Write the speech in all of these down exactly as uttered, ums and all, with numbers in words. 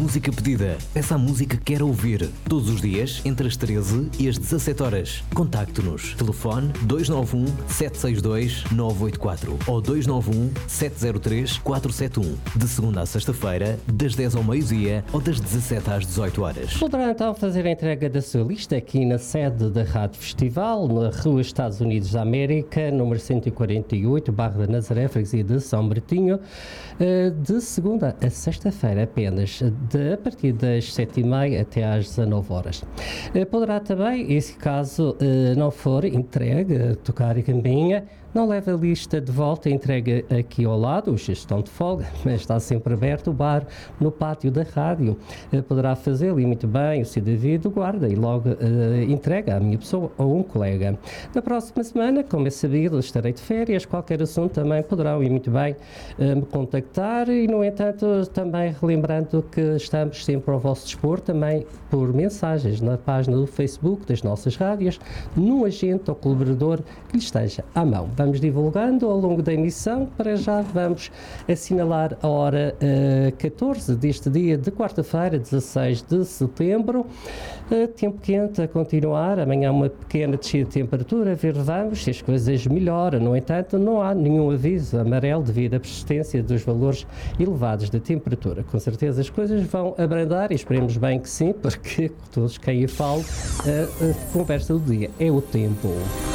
Música Pedida. Peça a música que quer ouvir. Todos os dias, entre as treze e as dezassete horas. Contacte-nos. Telefone dois nove um, sete seis dois, nove oito quatro ou dois nove um, sete zero três, quatro sete um. De segunda a sexta-feira, das dez ao meio-dia ou das dezassete às dezoito horas. Poderá então fazer a entrega da sua lista aqui na sede da Rádio Festival, na Rua Estados Unidos da América, número cento e quarenta e oito, Barra da Nazaré, freguesia de São Bertinho, de segunda a sexta-feira apenas, de, a partir das sete e meia até às dezanove horas. Poderá também, e se caso não for entregue, tocar a campainha, não leva a lista de volta, entrega aqui ao lado, os estão de folga, mas está sempre aberto o bar no pátio da rádio. Poderá fazê-lo e muito bem, o seu devido guarda e logo uh, entrega à minha pessoa ou um colega. Na próxima semana, como é sabido, estarei de férias, qualquer assunto também poderão e muito bem uh, me contactar e, no entanto, também relembrando que estamos sempre ao vosso dispor, também por mensagens na página do Facebook das nossas rádios, num agente ou colaborador que lhe esteja à mão. Vamos divulgando ao longo da emissão. Para já vamos assinalar a hora uh, catorze deste dia de quarta-feira, dezasseis de setembro. Uh, tempo quente a continuar, amanhã uma pequena descida de temperatura, a ver vamos se as coisas melhoram. No entanto, não há nenhum aviso amarelo devido à persistência dos valores elevados da temperatura. Com certeza as coisas vão abrandar e esperemos bem que sim, porque todos quem eu falo, a, a conversa do dia é o tempo.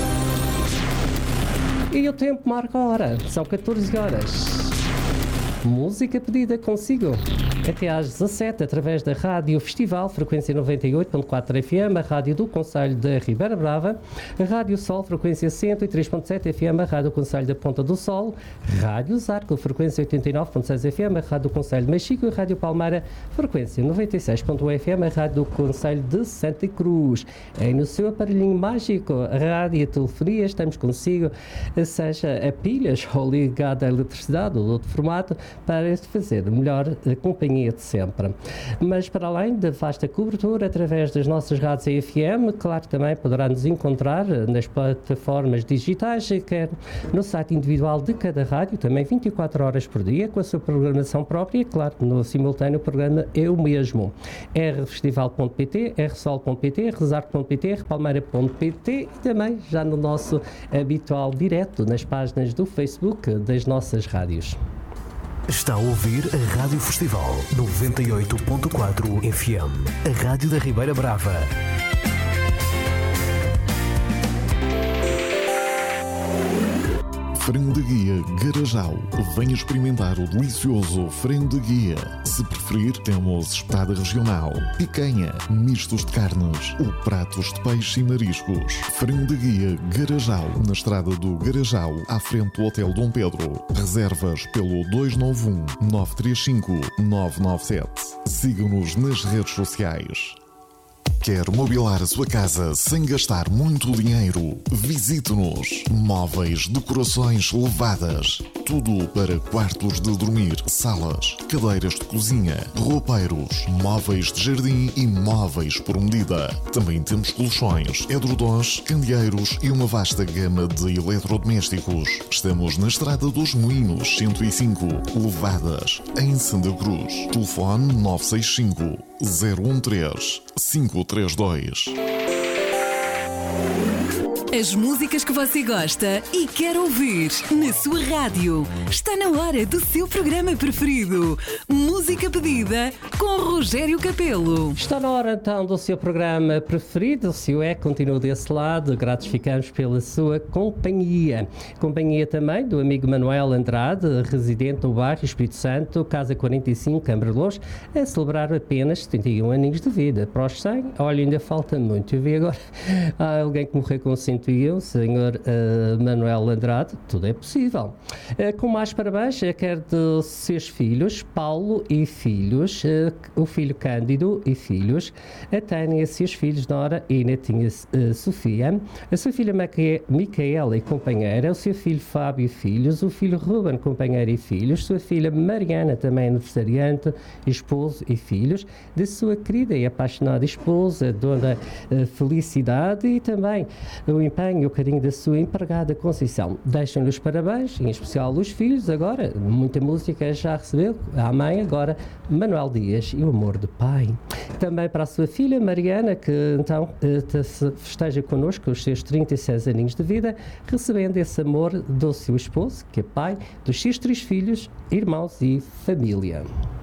E o tempo marca a hora, são catorze horas. Música pedida consigo até às dezassete através da Rádio Festival, frequência noventa e oito ponto quatro F M, a rádio do Concelho da Ribeira Brava, a Rádio Sol, frequência cento e três ponto sete F M, a rádio do Concelho da Ponta do Sol, Rádio Zarco, frequência oitenta e nove ponto seis F M, a rádio do Concelho de Mexico e a Rádio Palmeira, frequência noventa e seis ponto um F M, a rádio do Concelho de Santa Cruz. É no seu aparelhinho mágico, a rádio e a telefonia, estamos consigo, seja a pilhas ou ligada à eletricidade ou de outro formato, para fazer melhor a companhia de sempre. Mas para além da vasta cobertura através das nossas rádios A F M, claro, também poderá nos encontrar nas plataformas digitais, quer no site individual de cada rádio, também vinte e quatro horas por dia, com a sua programação própria, claro, no simultâneo o programa é o mesmo. r festival ponto p t, r sol ponto p t, rezar ponto p t, r palmeira ponto p t e também já no nosso habitual direto nas páginas do Facebook das nossas rádios. Está a ouvir a Rádio Festival noventa e oito ponto quatro F M, a rádio da Ribeira Brava. Frango de guia Garajal. Venha experimentar o delicioso frango de guia. Se preferir, temos espetada regional, picanha, mistos de carnes ou pratos de peixe e mariscos. Frango de guia Garajal, na estrada do Garajal, à frente do Hotel Dom Pedro. Reservas pelo dois nove um, nove três cinco, nove nove sete. Siga-nos nas redes sociais. Quer mobilar a sua casa sem gastar muito dinheiro? Visite-nos. Móveis, decorações elevadas. Tudo para quartos de dormir, salas, cadeiras de cozinha, roupeiros, móveis de jardim e móveis por medida. Também temos colchões, edredons, candeeiros e uma vasta gama de eletrodomésticos. Estamos na Estrada dos Moinhos, cento e cinco, Levadas, em Santa Cruz. Telefone nove seis cinco, zero um três, cinco três dois. As músicas que você gosta e quer ouvir na sua rádio. Está na hora do seu programa preferido. Música pedida com Rogério Capelo. Está na hora então do seu programa preferido. Se o é, continua desse lado. Gratos ficamos pela sua companhia. Companhia também do amigo Manuel Andrade, residente no bairro Espírito Santo, Casa quarenta e cinco, Câmara de Louros, a celebrar apenas setenta e um aninhos de vida. Para os cem, olha, ainda falta muito. Eu vi agora há alguém que morreu com cento e um, senhor uh, Manuel Andrade, tudo é possível. Uh, com mais parabéns, uh, quer de seus filhos, Paulo e filhos, uh, o filho Cândido e filhos, a Tânia e seus filhos, Nora e netinha uh, Sofia, a sua filha Maque- Micaela e companheira, o seu filho Fábio e filhos, o filho Ruben, companheiro e filhos, sua filha Mariana, também aniversariante, esposo e filhos, da sua querida e apaixonada esposa, Dona uh, Felicidade, e também o empenho e o carinho da sua empregada Conceição. Deixam-lhe os parabéns, em especial os filhos, agora, muita música já recebeu, a mãe agora para Manuel Dias e o amor do pai. Também para a sua filha Mariana, que então festeja connosco os seus trinta e seis aninhos de vida, recebendo esse amor do seu esposo, que é pai, dos seus três filhos, irmãos e família.